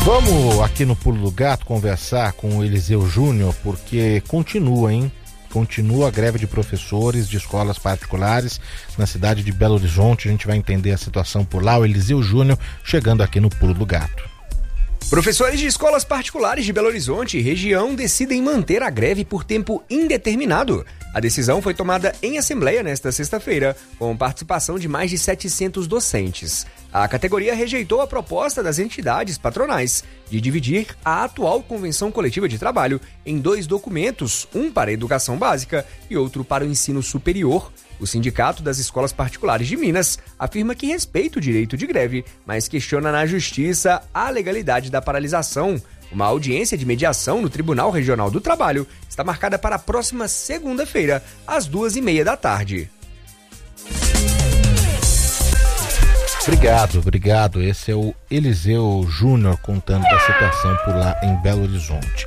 Vamos aqui no Pulo do Gato conversar com o Eliseu Júnior, porque continua a greve de professores de escolas particulares na cidade de Belo Horizonte. A gente vai entender a situação por lá. O Eliseu Júnior chegando aqui no Pulo do Gato. Professores de escolas particulares de Belo Horizonte e região decidem manter a greve por tempo indeterminado. A decisão foi tomada em assembleia nesta sexta-feira, com participação de mais de 700 docentes. A categoria rejeitou a proposta das entidades patronais de dividir a atual Convenção Coletiva de Trabalho em 2 documentos, um para a educação básica e outro para o ensino superior. O Sindicato das Escolas Particulares de Minas afirma que respeita o direito de greve, mas questiona na Justiça a legalidade da paralisação. Uma audiência de mediação no Tribunal Regional do Trabalho está marcada para a próxima segunda-feira, às 2h30 da tarde. Obrigado. Esse é o Eliseu Júnior contando da situação por lá em Belo Horizonte.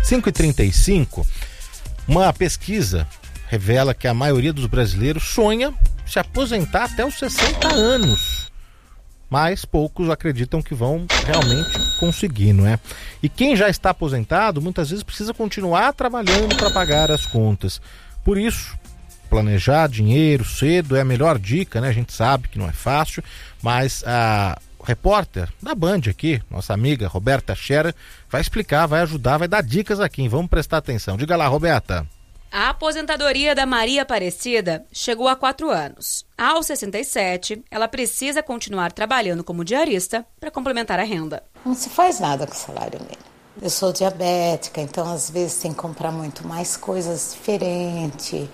5h35, uma pesquisa revela que a maioria dos brasileiros sonha se aposentar até os 60 anos. Mas poucos acreditam que vão realmente conseguir, não é? E quem já está aposentado, muitas vezes precisa continuar trabalhando para pagar as contas. Por isso, planejar dinheiro cedo é a melhor dica, né? A gente sabe que não é fácil, mas a repórter da Band aqui, nossa amiga Roberta Scherer, vai explicar, vai ajudar, vai dar dicas aqui, hein? Vamos prestar atenção. Diga lá, Roberta. A aposentadoria da Maria Aparecida chegou há 4 anos. Aos 67, ela precisa continuar trabalhando como diarista para complementar a renda. Não se faz nada com salário mínimo. Eu sou diabética, então às vezes tem que comprar muito mais coisas diferentes,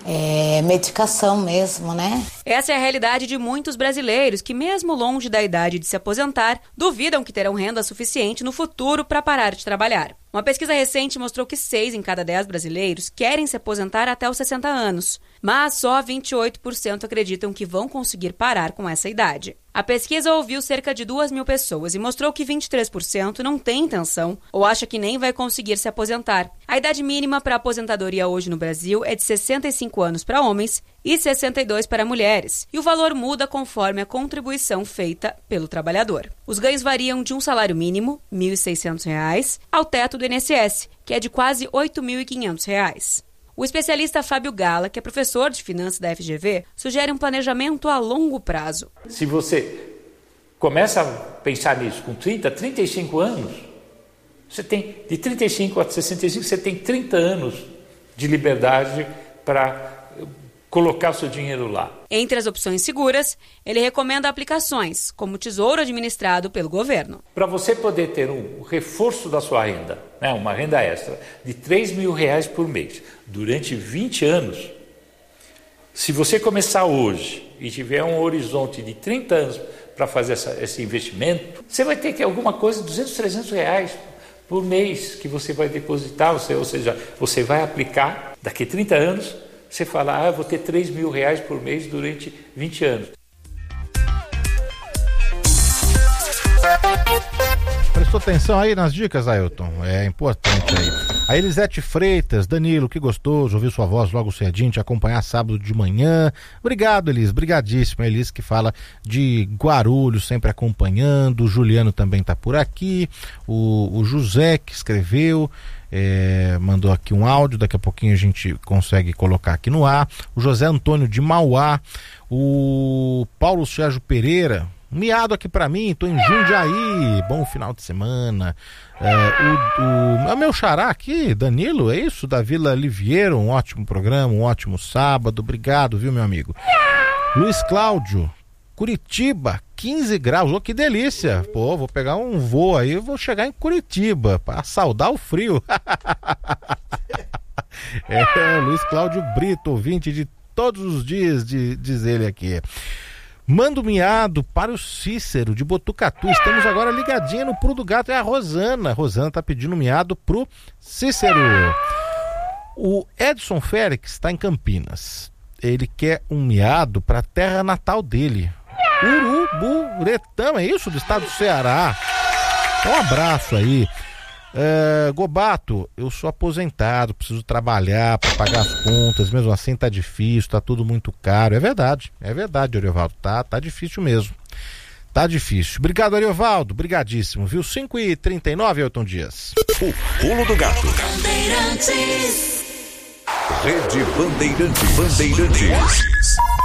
medicação mesmo, né? Essa é a realidade de muitos brasileiros que, mesmo longe da idade de se aposentar, duvidam que terão renda suficiente no futuro para parar de trabalhar. Uma pesquisa recente mostrou que 6 em cada 10 brasileiros querem se aposentar até os 60 anos, mas só 28% acreditam que vão conseguir parar com essa idade. A pesquisa ouviu cerca de 2.000 pessoas e mostrou que 23% não tem intenção ou acha que nem vai conseguir se aposentar. A idade mínima para aposentadoria hoje no Brasil é de 65 anos para homens e 62 para mulheres, e o valor muda conforme a contribuição feita pelo trabalhador. Os ganhos variam de um salário mínimo, R$ 1.600, ao teto do INSS, que é de quase R$ 8.500. O especialista Fábio Gala, que é professor de finanças da FGV, sugere um planejamento a longo prazo. Se você começa a pensar nisso com 30, 35 anos, você tem de 35 a 65, você tem 30 anos de liberdade para colocar o seu dinheiro lá. Entre as opções seguras, ele recomenda aplicações, como o Tesouro administrado pelo governo. Para você poder ter um reforço da sua renda, né, uma renda extra, de R$ 3.000 por mês, durante 20 anos, se você começar hoje e tiver um horizonte de 30 anos para fazer esse investimento, você vai ter que alguma coisa de R$ 200, R$ 300 por mês que você vai depositar, ou seja, você vai aplicar daqui a 30 anos. Você fala, eu vou ter R$ 3.000 por mês durante 20 anos. Prestou atenção aí nas dicas, Ailton? É importante aí. A Elisete Freitas, Danilo, que gostoso ouvir sua voz logo cedinho, te acompanhar sábado de manhã. Obrigado, Elis, brigadíssimo. A Elis que fala de Guarulhos, sempre acompanhando. O Juliano também tá por aqui. O José que escreveu, mandou aqui um áudio, daqui a pouquinho a gente consegue colocar aqui no ar. O José Antônio de Mauá. O Paulo Sérgio Pereira, miado aqui pra mim, tô em Jundiaí, bom final de semana. O meu xará aqui, Danilo, é isso? Da Vila Liviero, um ótimo programa, um ótimo sábado, obrigado, viu, meu amigo? Luiz Cláudio, Curitiba, 15 graus, oh, que delícia, pô, vou pegar um voo aí, vou chegar em Curitiba, pra saudar o frio. Luiz Cláudio Brito, ouvinte de todos os dias, diz ele aqui. Manda um miado para o Cícero de Botucatu. Estamos agora ligadinha no Pulo do Gato. É a Rosana. Rosana tá pedindo miado pro Cícero. O Edson Félix está em Campinas. Ele quer um miado para a terra natal dele, Uruburetama, é isso? Do estado do Ceará. Um abraço aí. Gobato, eu sou aposentado, preciso trabalhar para pagar as contas, mesmo assim tá difícil, tá tudo muito caro. É verdade, Orivaldo, tá difícil mesmo. Tá difícil. Obrigado, Ariovaldo. Brigadíssimo, viu? 5h39, Ailton Dias. O Pulo do Gato. Rede Bandeirantes.